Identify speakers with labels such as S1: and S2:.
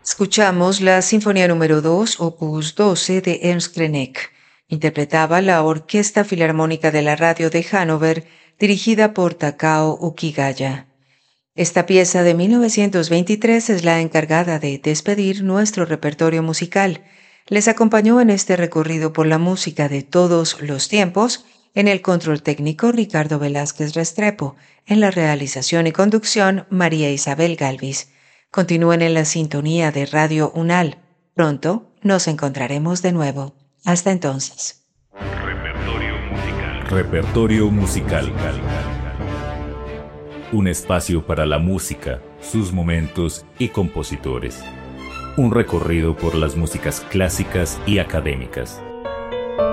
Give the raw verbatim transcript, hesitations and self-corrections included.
S1: Escuchamos la Sinfonía número dos, opus doce de Ernst Krenek. Interpretaba la Orquesta Filarmónica de la Radio de Hannover, dirigida por Takao Ukigaya. Esta pieza de mil novecientos veintitrés es la encargada de despedir nuestro repertorio musical. Les acompañó en este recorrido por la música de todos los tiempos, en el control técnico Ricardo Velázquez Restrepo, en la realización y conducción María Isabel Galvis. Continúen en la sintonía de Radio UNAL. Pronto nos encontraremos de nuevo. Hasta entonces.
S2: Repertorio musical.
S3: Repertorio musical. Un espacio para la música, sus momentos y compositores. Un recorrido por las músicas clásicas y académicas.